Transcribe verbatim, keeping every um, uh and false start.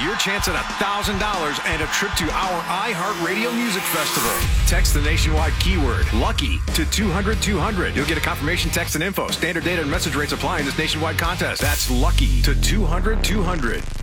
your chance at one thousand dollars and a trip to our iHeartRadio Music Festival. Text the nationwide keyword LUCKY to two hundred two hundred. You'll get a confirmation text and info. Standard data and message rates apply in this nationwide contest. That's LUCKY to two hundred two hundred.